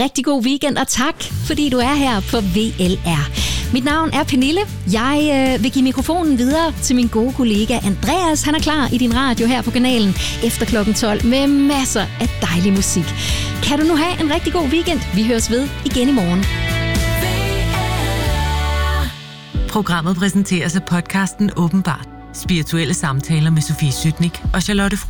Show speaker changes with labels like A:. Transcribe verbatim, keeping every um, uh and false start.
A: rigtig god weekend, og tak, fordi du er her på V L R. Mit navn er Pernille. Jeg øh, vil give mikrofonen videre til min gode kollega Andreas. Han er klar i din radio her på kanalen efter klokken tolv med masser af dejlig musik. Kan du nu have en rigtig god weekend? Vi høres ved igen i morgen.
B: Programmet præsenteres af podcasten Åbenbart. Spirituelle samtaler med Sofie Sytnik og Charlotte Frost.